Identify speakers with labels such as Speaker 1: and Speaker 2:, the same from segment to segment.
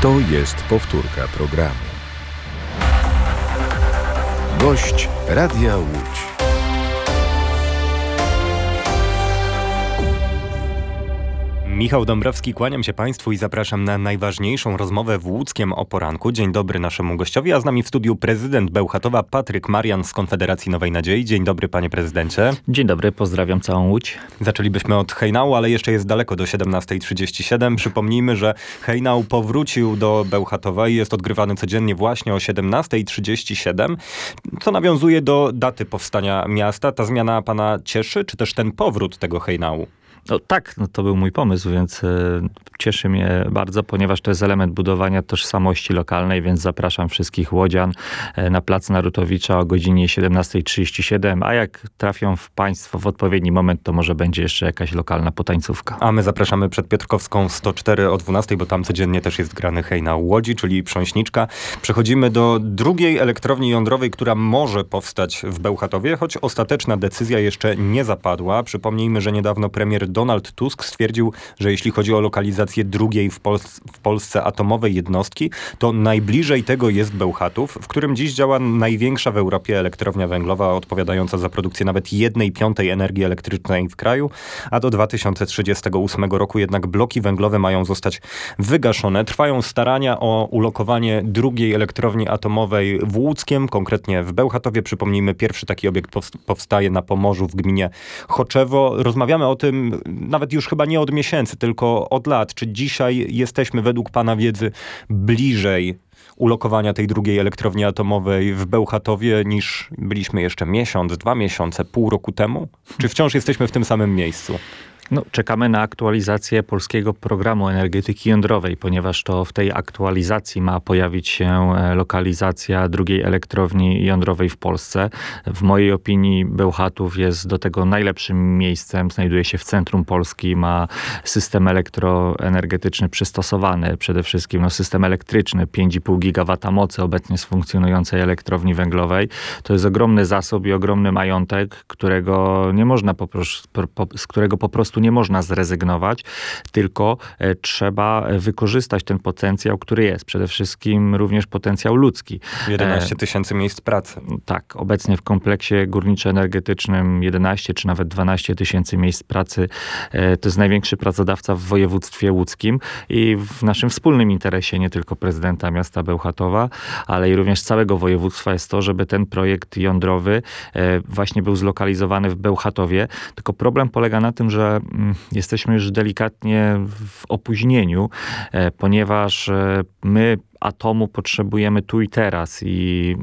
Speaker 1: To jest powtórka programu. Gość Radia Łódź.
Speaker 2: Michał Dąbrowski, kłaniam się Państwu i zapraszam na najważniejszą rozmowę w Łódzkiem o poranku. Dzień dobry naszemu gościowi, a z nami w studiu prezydent Bełchatowa Patryk Marian z Konfederacji Nowej Nadziei. Dzień dobry, panie prezydencie.
Speaker 3: Dzień dobry, pozdrawiam całą Łódź.
Speaker 2: Zaczęlibyśmy od hejnału, ale jeszcze jest daleko do 17:37. Przypomnijmy, że hejnał powrócił do Bełchatowa i jest odgrywany codziennie właśnie o 17:37, co nawiązuje do daty powstania miasta. Ta zmiana pana cieszy, czy też ten powrót tego hejnału?
Speaker 3: No tak, to był mój pomysł, więc cieszy mnie bardzo, ponieważ to jest element budowania tożsamości lokalnej, więc zapraszam wszystkich łodzian na plac Narutowicza o godzinie 17:37, a jak trafią państwo w odpowiedni moment, to może będzie jeszcze jakaś lokalna potańcówka.
Speaker 2: A my zapraszamy przed Piotrkowską 104 o 12, bo tam codziennie też jest grany hejnał Łodzi, czyli Prząśniczka. Przechodzimy do drugiej elektrowni jądrowej, która może powstać w Bełchatowie, choć ostateczna decyzja jeszcze nie zapadła. Przypomnijmy, że niedawno premier Donald Tusk stwierdził, że jeśli chodzi o lokalizację drugiej w Polsce atomowej jednostki, to najbliżej tego jest Bełchatów, w którym dziś działa największa w Europie elektrownia węglowa, odpowiadająca za produkcję nawet 1/5 energii elektrycznej w kraju, a do 2038 roku jednak bloki węglowe mają zostać wygaszone. Trwają starania o ulokowanie drugiej elektrowni atomowej w Łódzkiem, konkretnie w Bełchatowie. Przypomnijmy, pierwszy taki obiekt powstaje na Pomorzu w gminie Choczewo. Rozmawiamy o tym nawet już chyba nie od miesięcy, tylko od lat. Czy dzisiaj jesteśmy według pana wiedzy bliżej ulokowania tej drugiej elektrowni atomowej w Bełchatowie niż byliśmy jeszcze miesiąc, 2 miesiące, pół roku temu? Czy wciąż jesteśmy w tym samym miejscu?
Speaker 3: Czekamy na aktualizację polskiego programu energetyki jądrowej, ponieważ to w tej aktualizacji ma pojawić się lokalizacja drugiej elektrowni jądrowej w Polsce. W mojej opinii Bełchatów jest do tego najlepszym miejscem. Znajduje się w centrum Polski, ma system elektroenergetyczny przystosowany. Przede wszystkim system elektryczny, 5,5 gigawata mocy obecnie z funkcjonującej elektrowni węglowej. To jest ogromny zasób i ogromny majątek, którego nie można z którego po prostu nie można zrezygnować, tylko trzeba wykorzystać ten potencjał, który jest. Przede wszystkim również potencjał ludzki.
Speaker 2: 11 tysięcy miejsc pracy.
Speaker 3: Tak, obecnie w kompleksie górniczo-energetycznym 11 czy nawet 12 tysięcy miejsc pracy. To jest największy pracodawca w województwie łódzkim i w naszym wspólnym interesie, nie tylko prezydenta miasta Bełchatowa, ale i również całego województwa jest to, żeby ten projekt jądrowy właśnie był zlokalizowany w Bełchatowie. Tylko problem polega na tym, że jesteśmy już delikatnie w opóźnieniu, ponieważ my atomu potrzebujemy tu i teraz i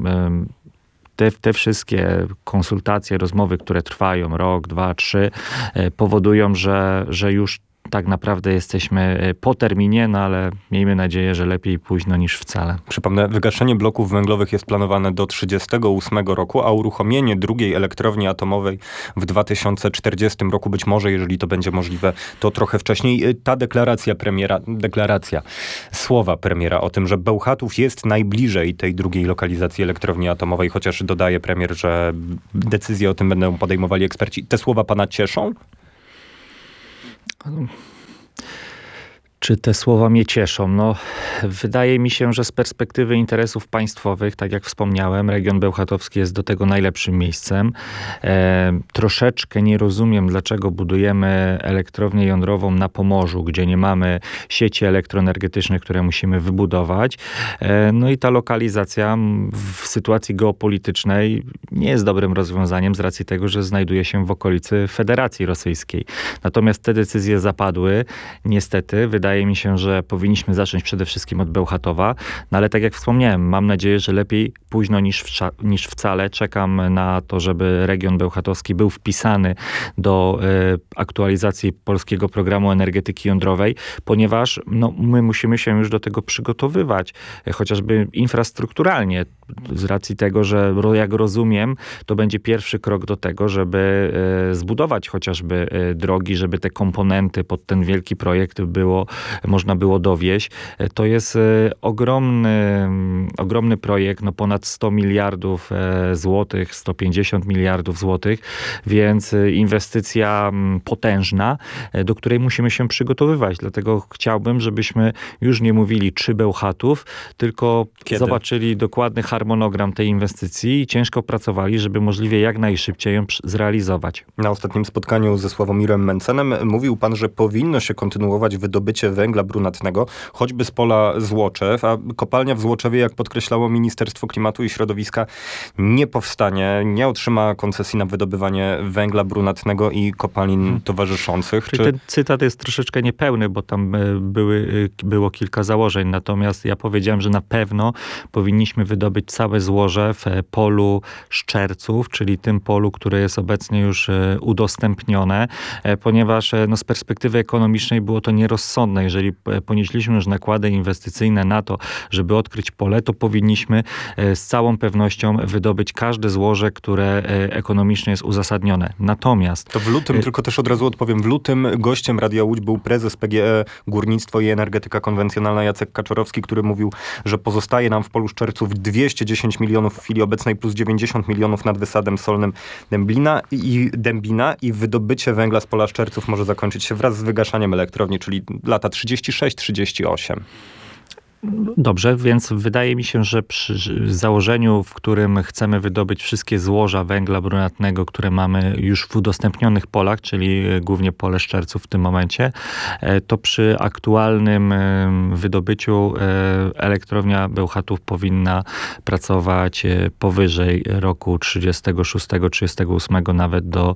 Speaker 3: te wszystkie konsultacje, rozmowy, które trwają rok, 2, 3, powodują, że już tak naprawdę jesteśmy po terminie, ale miejmy nadzieję, że lepiej późno niż wcale.
Speaker 2: Przypomnę, wygaszenie bloków węglowych jest planowane do 1938 roku, a uruchomienie drugiej elektrowni atomowej w 2040 roku, być może, jeżeli to będzie możliwe, to trochę wcześniej. Ta słowa premiera o tym, że Bełchatów jest najbliżej tej drugiej lokalizacji elektrowni atomowej, chociaż dodaje premier, że decyzje o tym będą podejmowali eksperci. Te słowa pana cieszą?
Speaker 3: Czy te słowa mnie cieszą? Wydaje mi się, że z perspektywy interesów państwowych, tak jak wspomniałem, region bełchatowski jest do tego najlepszym miejscem. Troszeczkę nie rozumiem, dlaczego budujemy elektrownię jądrową na Pomorzu, gdzie nie mamy sieci elektroenergetycznych, które musimy wybudować. I ta lokalizacja w sytuacji geopolitycznej nie jest dobrym rozwiązaniem z racji tego, że znajduje się w okolicy Federacji Rosyjskiej. Natomiast te decyzje zapadły. Niestety, wydaje mi się, że powinniśmy zacząć przede wszystkim od Bełchatowa, ale tak jak wspomniałem, mam nadzieję, że lepiej późno niż wcale. Czekam na to, żeby region bełchatowski był wpisany do aktualizacji polskiego programu energetyki jądrowej, ponieważ my musimy się już do tego przygotowywać, chociażby infrastrukturalnie, z racji tego, że jak rozumiem, to będzie pierwszy krok do tego, żeby zbudować chociażby drogi, żeby te komponenty pod ten wielki projekt było można było dowieść. To jest ogromny projekt, no ponad 100 miliardów złotych, 150 miliardów złotych, więc inwestycja potężna, do której musimy się przygotowywać. Dlatego chciałbym, żebyśmy już nie mówili 3 Bełchatów, tylko zobaczyli dokładny harmonogram tej inwestycji i ciężko pracowali, żeby możliwie jak najszybciej ją zrealizować.
Speaker 2: Na ostatnim spotkaniu ze Sławomirem Mencenem mówił pan, że powinno się kontynuować wydobycie węgla brunatnego, choćby z pola Złoczew, a kopalnia w Złoczewie, jak podkreślało Ministerstwo Klimatu i Środowiska, nie powstanie, nie otrzyma koncesji na wydobywanie węgla brunatnego i kopalin towarzyszących.
Speaker 3: Ten cytat jest troszeczkę niepełny, bo tam było kilka założeń, natomiast ja powiedziałem, że na pewno powinniśmy wydobyć całe złoże w polu Szczerców, czyli tym polu, które jest obecnie już udostępnione, ponieważ z perspektywy ekonomicznej było to nierozsądne. Jeżeli ponieśliśmy już nakłady inwestycyjne na to, żeby odkryć pole, to powinniśmy z całą pewnością wydobyć każde złoże, które ekonomicznie jest uzasadnione. Natomiast...
Speaker 2: To w lutym, tylko też od razu odpowiem, w lutym gościem Radia Łódź był prezes PGE Górnictwo i Energetyka Konwencjonalna Jacek Kaczorowski, który mówił, że pozostaje nam w polu Szczerców 210 milionów w chwili obecnej plus 90 milionów nad wysadem solnym Dębina i wydobycie węgla z pola Szczerców może zakończyć się wraz z wygaszaniem elektrowni, czyli lata 36-38.
Speaker 3: Dobrze, więc wydaje mi się, że przy założeniu, w którym chcemy wydobyć wszystkie złoża węgla brunatnego, które mamy już w udostępnionych polach, czyli głównie pole Szczerców w tym momencie, to przy aktualnym wydobyciu elektrownia Bełchatów powinna pracować powyżej roku 36-38, nawet do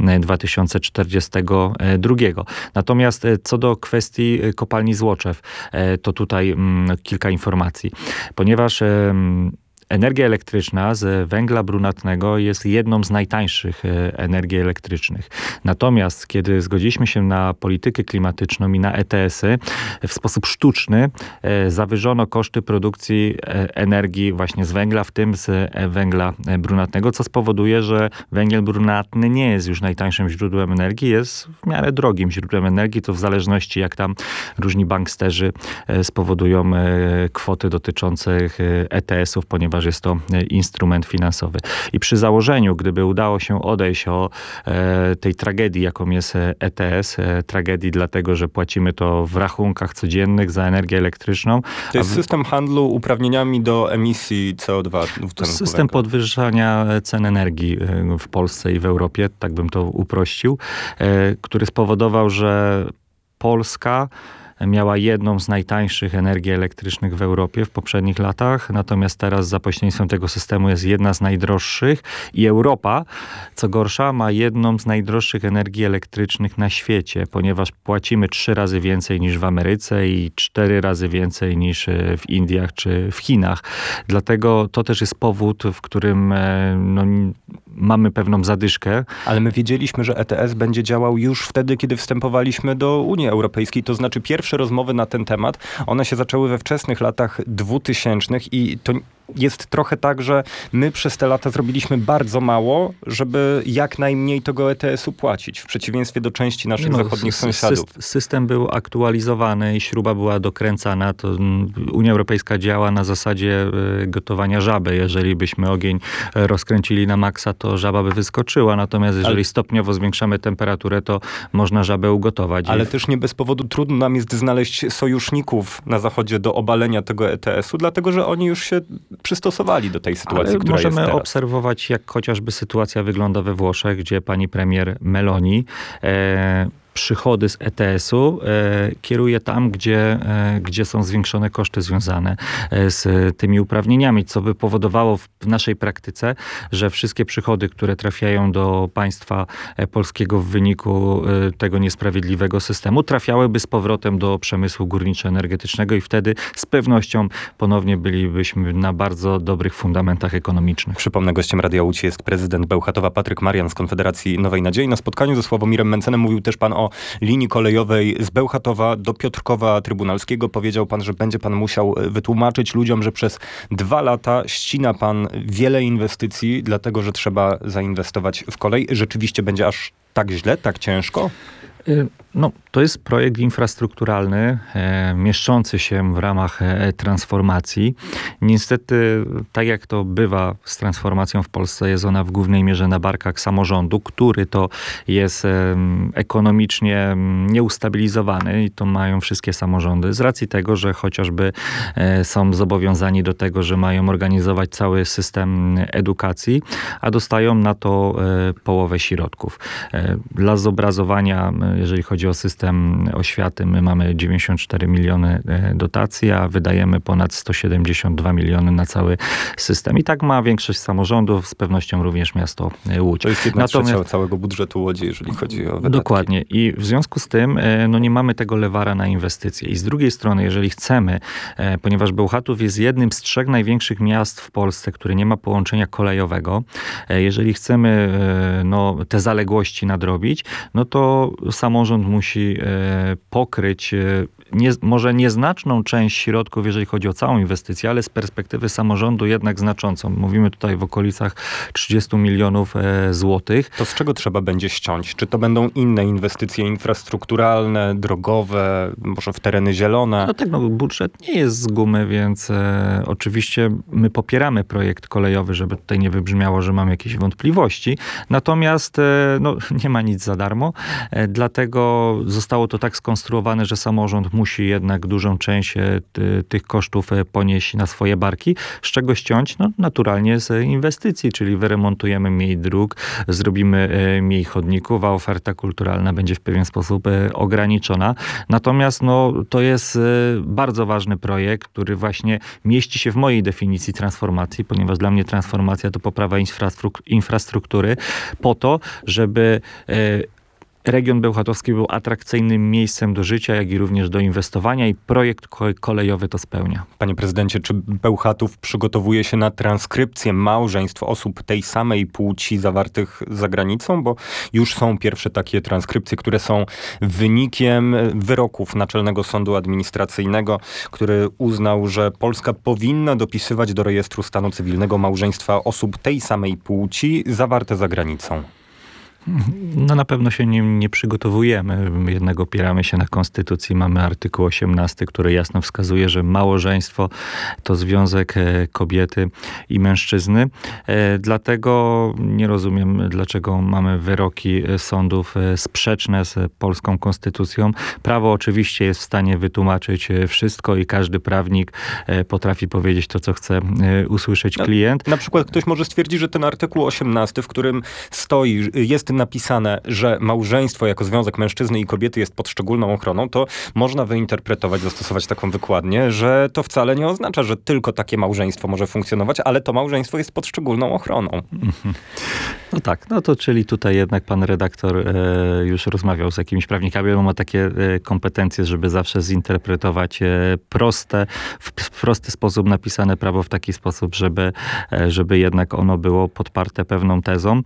Speaker 3: 2042. Natomiast co do kwestii kopalni Złoczew, to tutaj kilka informacji. Ponieważ energia elektryczna z węgla brunatnego jest jedną z najtańszych energii elektrycznych. Natomiast kiedy zgodziliśmy się na politykę klimatyczną i na ETS-y, w sposób sztuczny zawyżono koszty produkcji energii właśnie z węgla, w tym z węgla brunatnego, co spowoduje, że węgiel brunatny nie jest już najtańszym źródłem energii, jest w miarę drogim źródłem energii. To w zależności jak tam różni banksterzy spowodują kwoty dotyczących ETS-ów, ponieważ jest to instrument finansowy. I przy założeniu, gdyby udało się odejść od tej tragedii, jaką jest ETS, tragedii dlatego, że płacimy to w rachunkach codziennych za energię elektryczną.
Speaker 2: To jest system handlu uprawnieniami do emisji CO2.
Speaker 3: System podwyższania cen energii w Polsce i w Europie, tak bym to uprościł, który spowodował, że Polska miała jedną z najtańszych energii elektrycznych w Europie w poprzednich latach, natomiast teraz za pośrednictwem tego systemu jest jedna z najdroższych i Europa, co gorsza, ma jedną z najdroższych energii elektrycznych na świecie, ponieważ płacimy 3 razy więcej niż w Ameryce i 4 razy więcej niż w Indiach czy w Chinach. Dlatego to też jest powód, w którym mamy pewną zadyszkę.
Speaker 2: Ale my wiedzieliśmy, że ETS będzie działał już wtedy, kiedy wstępowaliśmy do Unii Europejskiej. To znaczy pierwsze rozmowy na ten temat, one się zaczęły we wczesnych latach 2000 i to jest trochę tak, że my przez te lata zrobiliśmy bardzo mało, żeby jak najmniej tego ETS-u płacić, w przeciwieństwie do części naszych zachodnich sąsiadów.
Speaker 3: System był aktualizowany i śruba była dokręcana. To Unia Europejska działa na zasadzie gotowania żaby. Jeżeli byśmy ogień rozkręcili na maksa, to żaba by wyskoczyła. Natomiast jeżeli stopniowo zwiększamy temperaturę, to można żabę ugotować.
Speaker 2: Ale też nie bez powodu trudno nam jest znaleźć sojuszników na zachodzie do obalenia tego ETS-u, dlatego że oni już się przystosowali do tej sytuacji, która jest teraz.
Speaker 3: Możemy obserwować, jak chociażby sytuacja wygląda we Włoszech, gdzie pani premier Meloni przychody z ETS-u kieruje tam, gdzie są zwiększone koszty związane z tymi uprawnieniami, co by powodowało w naszej praktyce, że wszystkie przychody, które trafiają do państwa polskiego w wyniku tego niesprawiedliwego systemu, trafiałyby z powrotem do przemysłu górniczo-energetycznego i wtedy z pewnością ponownie bylibyśmy na bardzo dobrych fundamentach ekonomicznych.
Speaker 2: Przypomnę, gościem Radia Łódź jest prezydent Bełchatowa Patryk Marian z Konfederacji Nowej Nadziei. Na spotkaniu ze Sławomirem Mencenem mówił też pan o linii kolejowej z Bełchatowa do Piotrkowa Trybunalskiego. Powiedział pan, że będzie pan musiał wytłumaczyć ludziom, że przez 2 lata ścina pan wiele inwestycji, dlatego że trzeba zainwestować w kolej. Rzeczywiście będzie aż tak źle, tak ciężko?
Speaker 3: No, to jest projekt infrastrukturalny, mieszczący się w ramach transformacji. Niestety, tak jak to bywa z transformacją w Polsce, jest ona w głównej mierze na barkach samorządu, który to jest ekonomicznie nieustabilizowany i to mają wszystkie samorządy z racji tego, że chociażby są zobowiązani do tego, że mają organizować cały system edukacji, a dostają na to połowę środków. Dla zobrazowania, jeżeli chodzi o system oświaty, my mamy 94 miliony dotacji, a wydajemy ponad 172 miliony na cały system. I tak ma większość samorządów, z pewnością również miasto Łódź.
Speaker 2: To jest 1/3 całego budżetu Łodzi, jeżeli chodzi o wydatki.
Speaker 3: Dokładnie. I w związku z tym nie mamy tego lewara na inwestycje. I z drugiej strony, jeżeli chcemy, ponieważ Bełchatów jest jednym z 3 największych miast w Polsce, które nie ma połączenia kolejowego, jeżeli chcemy te zaległości nadrobić, no to samorząd musi pokryć może nieznaczną część środków, jeżeli chodzi o całą inwestycję, ale z perspektywy samorządu jednak znaczącą. Mówimy tutaj w okolicach 30 milionów złotych.
Speaker 2: To z czego trzeba będzie ściąć? Czy to będą inne inwestycje infrastrukturalne, drogowe, może w tereny zielone?
Speaker 3: No tak, budżet nie jest z gumy, więc oczywiście my popieramy projekt kolejowy, żeby tutaj nie wybrzmiało, że mamy jakieś wątpliwości. Natomiast nie ma nic za darmo. Dlatego zostało to tak skonstruowane, że samorząd musi jednak dużą część tych kosztów ponieść na swoje barki. Z czego ściąć? No naturalnie z inwestycji, czyli wyremontujemy mniej dróg, zrobimy mniej chodników, a oferta kulturalna będzie w pewien sposób ograniczona. Natomiast to jest bardzo ważny projekt, który właśnie mieści się w mojej definicji transformacji, ponieważ dla mnie transformacja to poprawa infrastruktury po to, żeby region bełchatowski był atrakcyjnym miejscem do życia, jak i również do inwestowania i projekt kolejowy to spełnia.
Speaker 2: Panie prezydencie, czy Bełchatów przygotowuje się na transkrypcję małżeństw osób tej samej płci zawartych za granicą? Bo już są pierwsze takie transkrypcje, które są wynikiem wyroków Naczelnego Sądu Administracyjnego, który uznał, że Polska powinna dopisywać do rejestru stanu cywilnego małżeństwa osób tej samej płci zawarte za granicą.
Speaker 3: No na pewno się nie przygotowujemy. My jednak opieramy się na konstytucji. Mamy artykuł 18, który jasno wskazuje, że małżeństwo to związek kobiety i mężczyzny. Dlatego nie rozumiem, dlaczego mamy wyroki sądów sprzeczne z polską konstytucją. Prawo oczywiście jest w stanie wytłumaczyć wszystko i każdy prawnik potrafi powiedzieć to, co chce usłyszeć klient.
Speaker 2: Na przykład ktoś może stwierdzić, że ten artykuł 18, w którym stoi, jest napisane, że małżeństwo jako związek mężczyzny i kobiety jest pod szczególną ochroną, to można wyinterpretować, zastosować taką wykładnię, że to wcale nie oznacza, że tylko takie małżeństwo może funkcjonować, ale to małżeństwo jest pod szczególną ochroną.
Speaker 3: No tak, to czyli tutaj jednak pan redaktor już rozmawiał z jakimiś prawnikami, on ma takie kompetencje, żeby zawsze zinterpretować w prosty sposób napisane prawo w taki sposób, żeby jednak ono było podparte pewną tezą.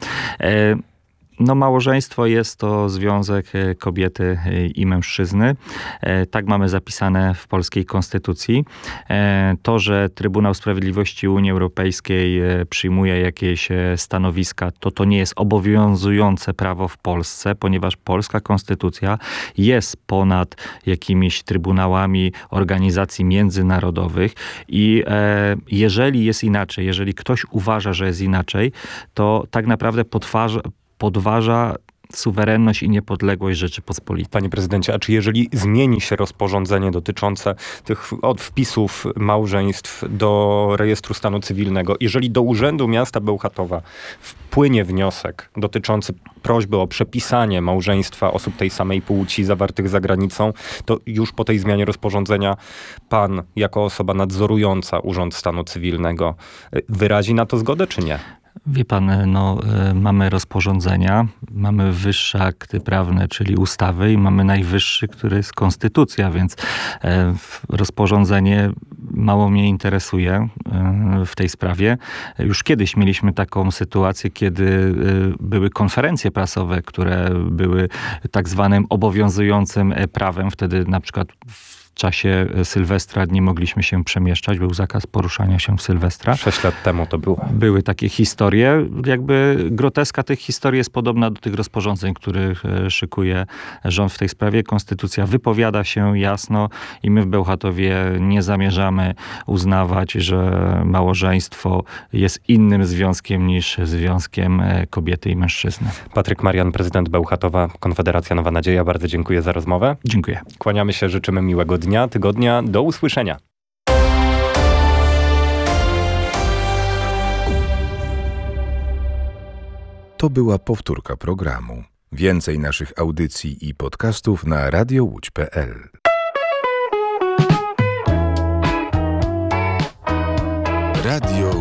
Speaker 3: Małżeństwo jest to związek kobiety i mężczyzny. Tak mamy zapisane w polskiej konstytucji. To, że Trybunał Sprawiedliwości Unii Europejskiej przyjmuje jakieś stanowiska, to nie jest obowiązujące prawo w Polsce, ponieważ polska konstytucja jest ponad jakimiś trybunałami organizacji międzynarodowych i jeżeli jest inaczej, jeżeli ktoś uważa, że jest inaczej, to tak naprawdę podważa suwerenność i niepodległość Rzeczypospolitej.
Speaker 2: Panie prezydencie, a czy jeżeli zmieni się rozporządzenie dotyczące tych wpisów małżeństw do rejestru stanu cywilnego, jeżeli do Urzędu Miasta Bełchatowa wpłynie wniosek dotyczący prośby o przepisanie małżeństwa osób tej samej płci zawartych za granicą, to już po tej zmianie rozporządzenia pan, jako osoba nadzorująca Urząd Stanu Cywilnego, wyrazi na to zgodę, czy nie?
Speaker 3: Wie pan, mamy rozporządzenia, mamy wyższe akty prawne, czyli ustawy i mamy najwyższy, który jest konstytucja, więc rozporządzenie mało mnie interesuje w tej sprawie. Już kiedyś mieliśmy taką sytuację, kiedy były konferencje prasowe, które były tak zwanym obowiązującym prawem. Wtedy na przykład w w czasie Sylwestra nie mogliśmy się przemieszczać, był zakaz poruszania się w Sylwestra.
Speaker 2: 6 lat temu to było.
Speaker 3: Były takie historie. Jakby groteska tych historii jest podobna do tych rozporządzeń, których szykuje rząd w tej sprawie. Konstytucja wypowiada się jasno i my w Bełchatowie nie zamierzamy uznawać, że małżeństwo jest innym związkiem niż związkiem kobiety i mężczyzny.
Speaker 2: Patryk Marian, prezydent Bełchatowa, Konfederacja Nowa Nadzieja. Bardzo dziękuję za rozmowę.
Speaker 3: Dziękuję.
Speaker 2: Kłaniamy się, życzymy miłego dnia, tygodnia. Do usłyszenia.
Speaker 1: To była powtórka programu. Więcej naszych audycji i podcastów na radiołódź.pl. Radio